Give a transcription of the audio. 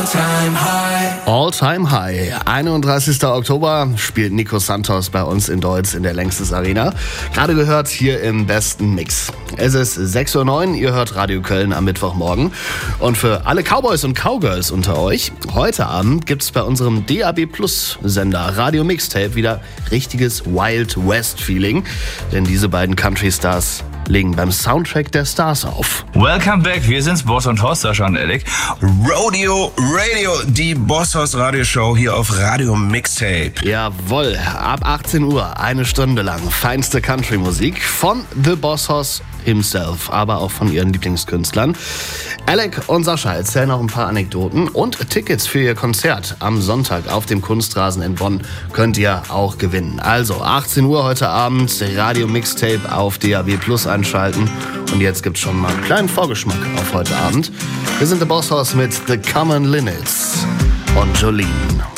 All Time High. 31. Oktober spielt Nico Santos bei uns in Deutz in der Längstes Arena. Gerade gehört hier im besten Mix. Es ist 6:09 Uhr, ihr hört Radio Köln am Mittwochmorgen. Und für alle Cowboys und Cowgirls unter euch, heute Abend gibt's bei unserem DAB Plus Sender Radio Mixtape wieder richtiges Wild West Feeling. Denn diese beiden Country Stars legen beim Soundtrack der Stars auf. Welcome back, wir sind's, Boss und Horst, Sascha und Alec. Rodeo Radio, die Boss Horst Radioshow hier auf Radio Mixtape. Jawohl, ab 18 Uhr, eine Stunde lang feinste Country-Musik von The Boss Horst himself, aber auch von ihren Lieblingskünstlern. Alec und Sascha erzählen noch ein paar Anekdoten und Tickets für ihr Konzert am Sonntag auf dem Kunstrasen in Bonn könnt ihr auch gewinnen. Also 18 Uhr heute Abend, Radio Mixtape auf DAB Plus einschalten. Und jetzt gibt's schon mal einen kleinen Vorgeschmack auf heute Abend. Wir sind The Boss Horst mit The Common Linnets und Jolene.